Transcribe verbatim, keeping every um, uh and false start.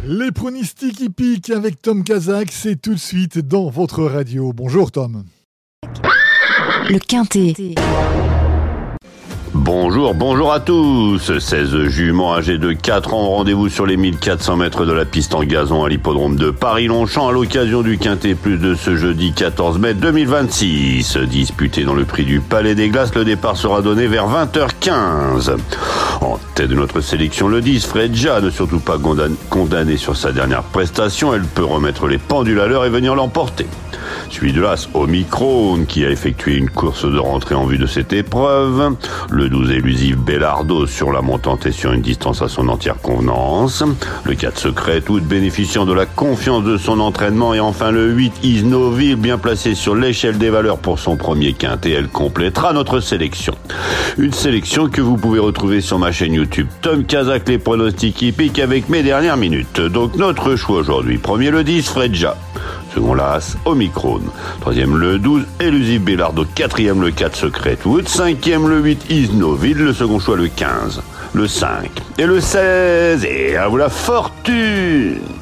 Les pronostics hippiques avec Tom Kazak, c'est tout de suite dans votre radio. Bonjour Tom. Le Quintet. Bonjour, bonjour à tous. seize juments âgés de quatre ans ont rendez-vous sur les mille quatre cents mètres de la piste en gazon à l'hippodrome de Paris-Longchamp à l'occasion du Quintet Plus de ce jeudi quatorze mai deux mille vingt-six. Disputé dans le prix du Palais des Glaces, le départ sera donné vers vingt heures quinze. En tête de notre sélection, le dix, Fredja, ne surtout pas condamné sur sa dernière prestation. Elle peut remettre les pendules à l'heure et venir l'emporter. Suivi de l'As, Omicron, qui a effectué une course de rentrée en vue de cette épreuve. Le douze, élusif Bellardo, sur la montante et sur une distance à son entière convenance. Le quatre, Secretwood, bénéficiant de la confiance de son entraînement. Et enfin le huit, Isnoville, bien placé sur l'échelle des valeurs pour son premier quintet. Elle complétera notre sélection. Une sélection que vous pouvez retrouver sur ma chaîne YouTube Tom Kazak, les pronostics hippiques, avec mes dernières minutes. Donc notre choix aujourd'hui. Premier, le dix, Fredja. Second, l'As, Omicron. Troisième, le douze, élusif Bellardo. Quatrième, le quatre, Secretwood. Cinquième, le huit, Isnoville. Le second choix, le quinze, le cinq et le seize. Et à vous la fortune!